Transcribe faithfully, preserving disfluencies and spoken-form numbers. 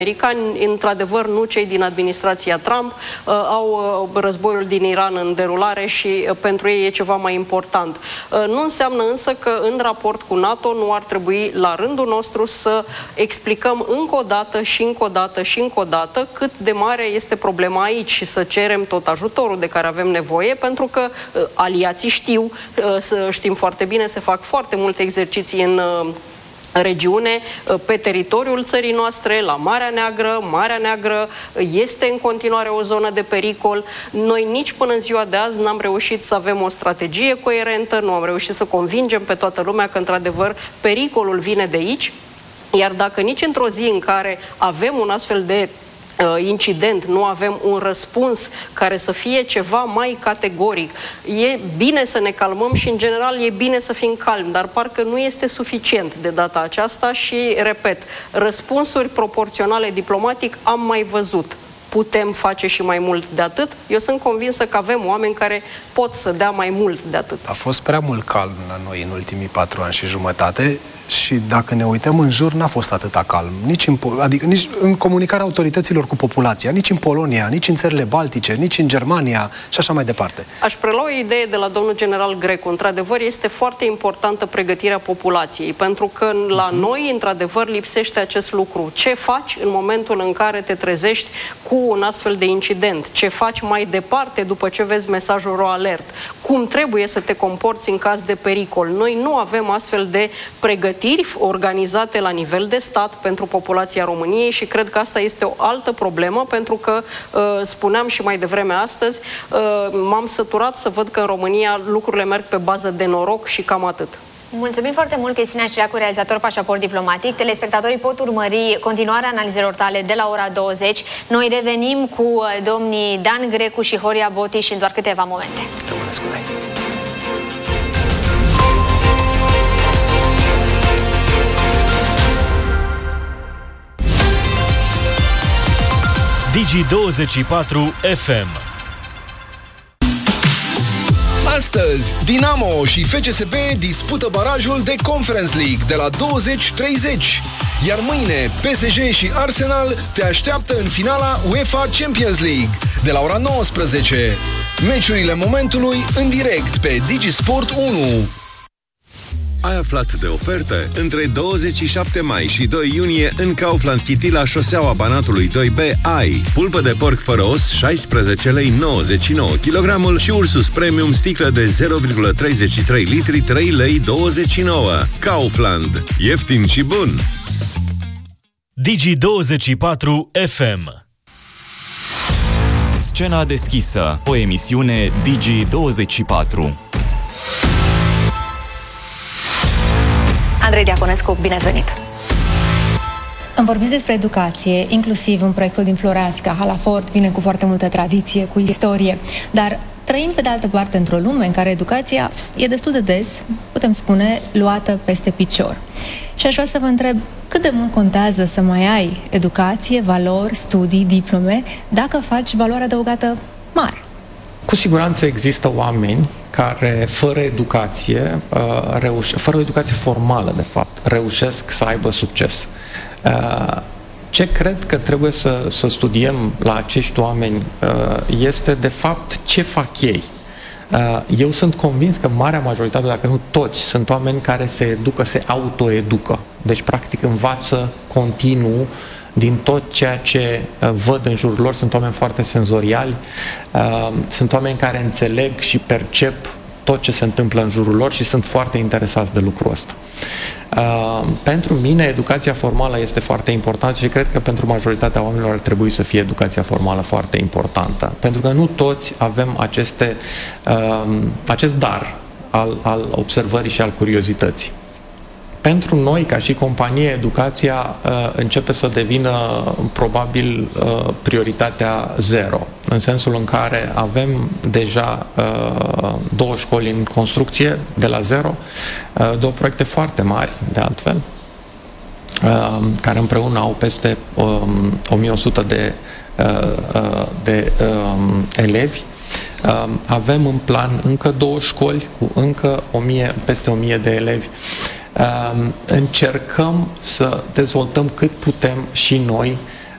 Americani, într-adevăr, nu cei din administrația Trump, uh, au uh, războiul din Iran în derulare și uh, pentru ei e ceva mai important. Uh, nu înseamnă însă că în raport cu NATO nu ar trebui la rândul nostru să explicăm încă o dată și încă o dată și încă o dată cât de mare este problema aici și să cerem tot ajutorul de care avem nevoie, pentru că uh, aliații știu, uh, să știm foarte bine, se fac foarte multe exerciții în uh, regiune, pe teritoriul țării noastre, la Marea Neagră. Marea Neagră este în continuare o zonă de pericol. Noi nici până în ziua de azi n-am reușit să avem o strategie coerentă, nu am reușit să convingem pe toată lumea că, într-adevăr, pericolul vine de aici. Iar dacă nici într-o zi în care avem un astfel de incident, nu avem un răspuns care să fie ceva mai categoric. E bine să ne calmăm și, în general, e bine să fim calmi, dar parcă nu este suficient de data aceasta și, repet, răspunsuri proporționale diplomatic am mai văzut. Putem face și mai mult de atât? Eu sunt convinsă că avem oameni care pot să dea mai mult de atât. A fost prea mult calm la noi în ultimii patru ani și jumătate și dacă ne uităm în jur, n-a fost atâta calm. Nici în, adică nici în comunicarea autorităților cu populația, nici în Polonia, nici în țările Baltice, nici în Germania și așa mai departe. Aș prelua o idee de la domnul general Grecu. Într-adevăr, este foarte importantă pregătirea populației, pentru că la uh-huh. noi, într-adevăr, lipsește acest lucru. Ce faci în momentul în care te trezești cu un astfel de incident? Ce faci mai departe după ce vezi mesajul ro alert? Cum trebuie să te comporți în caz de pericol? Noi nu avem astfel de pregătiri organizate la nivel de stat pentru populația României și cred că asta este o altă problemă, pentru că, spuneam și mai devreme astăzi, m-am săturat să văd că în România lucrurile merg pe bază de noroc și cam atât. Mulțumim foarte mult, Cristina Cireacu, realizator Pașaport Diplomatic. Telespectatorii pot urmări continuarea analizelor tale de la ora douăzeci. Noi revenim cu domnii Dan Grecu și Horia Botiș în doar câteva momente. Rămâneți cu noi. Digi douăzeci și patru F M. Astăzi, Dinamo și F C S B dispută barajul de Conference League de la douăzeci treizeci. Iar mâine, P S G și Arsenal te așteaptă în finala UEFA Champions League de la ora nouăsprezece. Meciurile momentului în direct pe Digi Sport unu. Ai aflat de oferte? Între douăzeci și șapte mai și doi iunie în Kaufland City la șoseaua Banatului doi B ai pulpă de porc fără os șaisprezece lei nouăzeci și nouă kilogramul și Ursus Premium sticlă de zero virgulă treizeci și trei litri trei lei douăzeci și nouă. Kaufland. Ieftin și bun! Digi douăzeci și patru F M. Scena deschisă. O emisiune Digi douăzeci și patru. Andrei Diaconescu, bine ați venit! Am vorbit despre educație, inclusiv în proiectul din Floreasca. Halafort vine cu foarte multă tradiție, cu istorie, dar trăim pe de altă parte într-o lume în care educația e destul de des, putem spune, luată peste picior. Și aș vrea să vă întreb cât de mult contează să mai ai educație, valori, studii, diplome, dacă faci valoare adăugată mare. Cu siguranță există oameni care, fără educație, reuș- fără o educație formală, de fapt, reușesc să aibă succes. Ce cred că trebuie să, să studiem la acești oameni este, de fapt, ce fac ei. Eu sunt convins că marea majoritate, dacă nu toți, sunt oameni care se educă, se autoeducă. Deci, practic, învață continuu din tot ceea ce văd în jurul lor. Sunt oameni foarte senzoriali, sunt oameni care înțeleg și percep tot ce se întâmplă în jurul lor și sunt foarte interesați de lucrul ăsta. Pentru mine, educația formală este foarte importantă și cred că pentru majoritatea oamenilor ar trebui să fie educația formală foarte importantă. Pentru că nu toți avem aceste, acest dar al, al observării și al curiozității. Pentru noi, ca și companie, educația uh, începe să devină probabil uh, prioritatea zero, în sensul în care avem deja uh, două școli în construcție de la zero, uh, două proiecte foarte mari, de altfel, uh, care împreună au peste um, o mie o sută de, uh, de um, elevi. Uh, avem în plan încă două școli cu încă o mie, peste o mie de elevi. Uh, încercăm să dezvoltăm cât putem și noi